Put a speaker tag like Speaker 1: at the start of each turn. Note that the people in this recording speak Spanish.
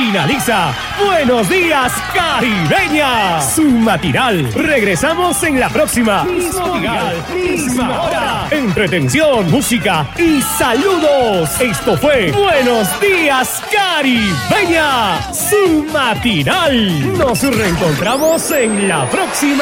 Speaker 1: Finaliza Buenos Días Caribeña, su matinal. Regresamos en la próxima. Mismo dial, misma hora. Entretención, música y saludos. Esto fue Buenos Días Caribeña, su matinal. Nos reencontramos en la próxima.